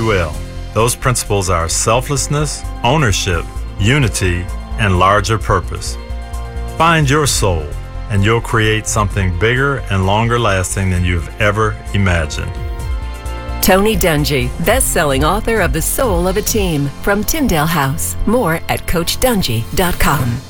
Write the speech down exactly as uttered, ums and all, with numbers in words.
well. Those principles are selflessness, ownership, unity, and larger purpose. Find your soul, and you'll create something bigger and longer lasting than you've ever imagined. Tony Dungy, best-selling author of The Soul of a Team, from Tyndale House. More at coach dungy dot com.